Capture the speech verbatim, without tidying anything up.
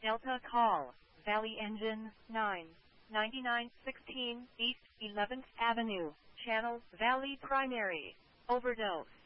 Delta call, Valley Engine, nine, ninety-nine sixteen East eleventh Avenue, Channel, Valley Primary, overdose.